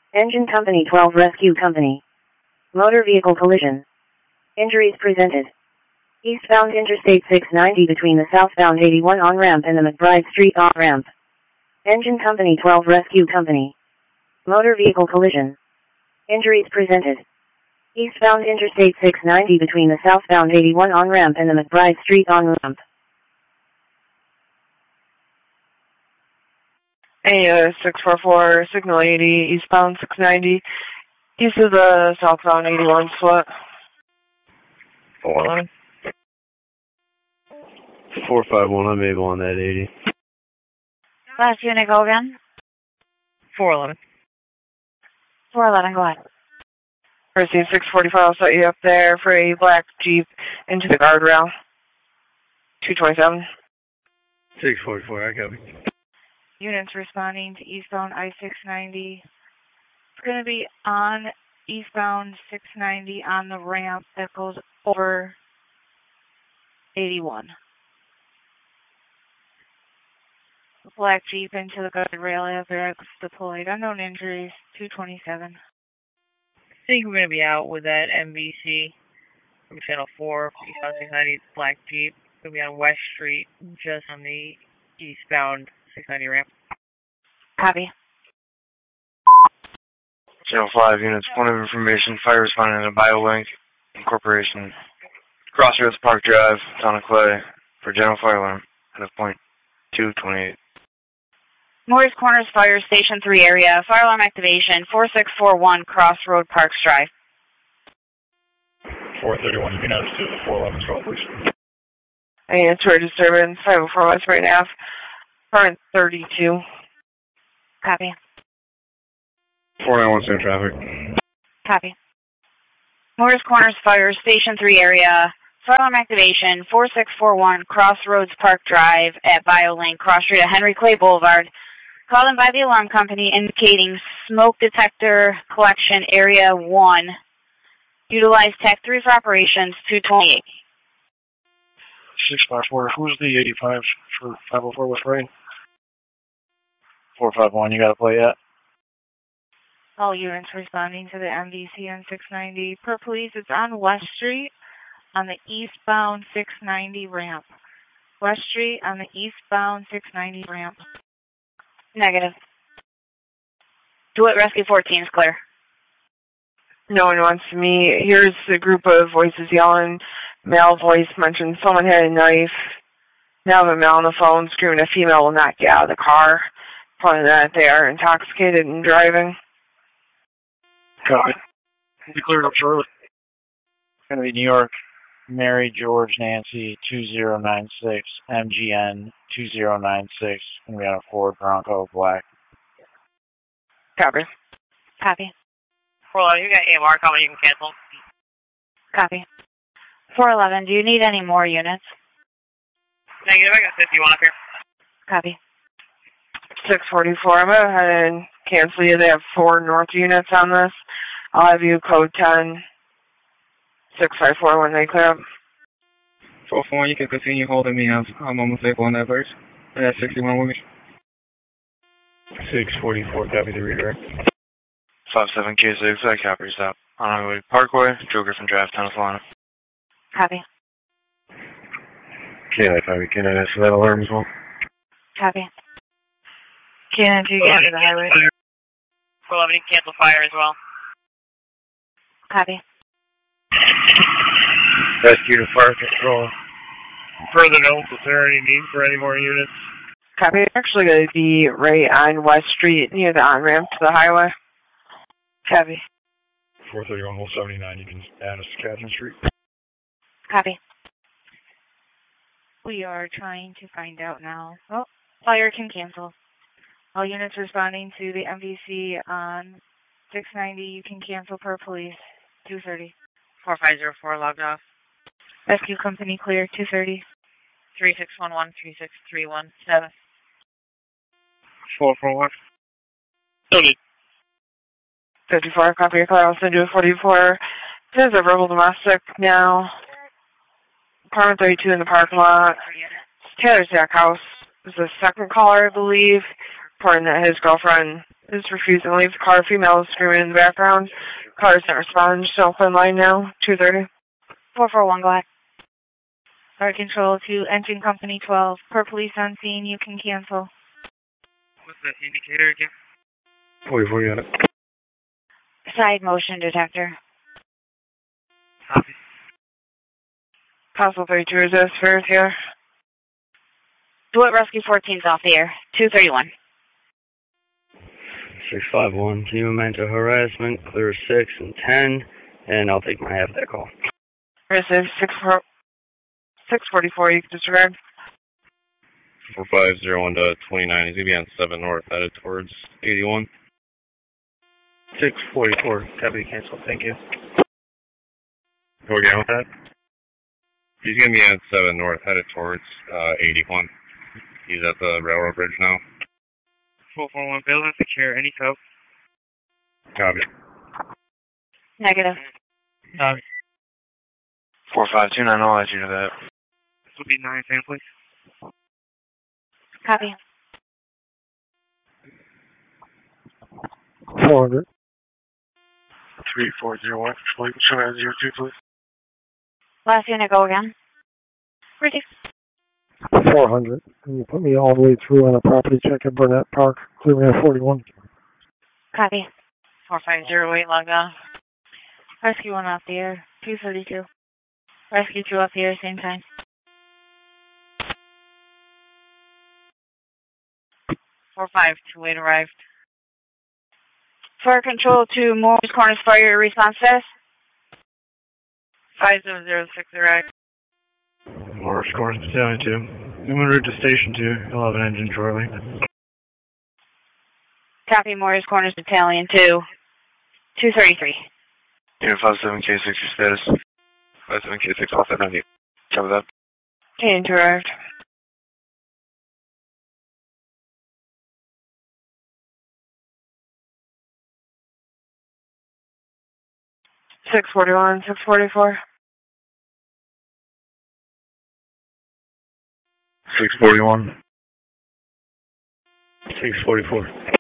Engine Company 12 Rescue Company. Motor vehicle collision. Injuries presented. Eastbound Interstate 690 between the southbound 81 on-ramp and the McBride Street on-ramp. Engine Company 12 Rescue Company. Motor vehicle collision. Injuries presented. Eastbound Interstate 690 between the southbound 81 on-ramp and the McBride Street on-ramp. A 644, signal 80, eastbound 690, east of the southbound 81 split. 411. 451, I'm able on that 80. Last unit, go again. 411. 411, go ahead. Receive 645, I'll set you up there for a black Jeep into the guardrail. 227. 644, I copy. Units responding to eastbound I-690. It's going to be on eastbound 690 on the ramp that goes over 81. Black Jeep into the guardrail, barracks deployed. Unknown injuries, 227. I think we're going to be out with that MVC from Channel 4, eastbound 690 Black Jeep. We're going to be on West Street, just on the eastbound 690 ramp. Copy. Channel 5 units, point of information, fire responding to BioLink Incorporation. Crossroads Park Drive, Town of Clay, for general fire alarm, at a point 228. Morris Corners Fire Station 3 area, fire alarm activation, 4641 Crossroad Parks Drive. 431, you can add to the 411 as well, please. A tour disturbance, 504 West right now, current 32. Copy. 491, same traffic. Copy. Morris Corners Fire Station 3 area, fire alarm activation, 4641 Crossroads Park Drive at BioLink, cross street at Henry Clay Boulevard. Called in by the alarm company indicating smoke detector collection area 1. Utilize Tech 3 for operations, 228. 654, who's the 85 for 504 West Rain? 451, you got to play yet? All units responding to the MVC on 690. Per police, it's on West Street on the eastbound 690 ramp. West Street on the eastbound 690 ramp. Negative. DeWitt Rescue 14 is clear. No one wants to meet. Here's a group of voices yelling. Male voice mentioned someone had a knife. Now the male on the phone screaming a female will not get out of the car. Pointing that they are intoxicated and driving. Copy. We cleared up shortly. It's going to be New York, Mary George Nancy 2096, MGN 2096. Going to be on a Ford Bronco Black. Copy. Copy. 411, you got AMR coming, you can cancel. Copy. 411, do you need any more units? Negative, I got 51 up here. Copy. 644, I'm going to go ahead and cancel you. They have 4 north units on this. I'll have you code 10 654 when they clear up. 441, you can continue holding me. I'm almost able on that verse. I got 61 with me. 644, copy the redirect. 57K6, I copy stop. On Highway Parkway, Joe Griffin Drive, Town of Solana. Copy. K9, copy. K9, ask for that alarm as well. Copy. Can you get to the highway? 411, you can cancel fire as well. Copy. Rescue to fire control. Further note, is there any need for any more units? Copy. It's actually going to be right on West Street near the on-ramp to the highway. Copy. 431, Hole 79, you can add us to Catherine Street. Copy. We are trying to find out now. Oh, fire can cancel. All units responding to the MVC on 690, you can cancel per police, 230. 4504 logged off. Rescue company clear, 230. 3611 36317. 441. 54, copy your call. I'll send you a 44. There's a verbal domestic now. Apartment 32 in the parking lot. It's Taylor Zach House. There's a second caller, I believe, reporting that his girlfriend is refusing to leave the car. Female is screaming in the background. Car is not responding. Still open line now. 230. 441, go ahead. Fire control to engine company 12. Per police on scene, you can cancel. What's that indicator again? 44, got it. Side motion detector. Copy. Possible 32 resist. Fair here. DeWitt Rescue 14's off the air. 231. 651, team mental harassment, clear 6 and 10, and I'll take my half of that call. Resist 644, you can disregard. 4501 to 29, he's going to be on 7 north, headed towards 81. 644, copy, cancel, thank you. Go again with that? He's going to be on 7 north, headed towards 81. He's at the railroad bridge now. 441, building secure, any code? Copy. Negative. 4529, I'll add you to that. This will be 910, please. Copy. 400. 3401, flight 202, please. Last unit, go again. Ready. 400. And you put me all the way through on a property check at Burnett Park. Clear me at 41. Copy. 4508, log on. Rescue 1 off the air. 232. Rescue 2 off the air, same time. 4528 arrived. Fire control to Moore's Corners Fire response status. 5006 arrived. Morris Corners Battalion 2. I'm en route to Station 2. You'll have an engine shortly. Copy, Moore's Corners Battalion 2. 233. Unit 57K6, your status. 57K6, off at 90. Cover that. K2 arrived. $641, $644. 641. 644.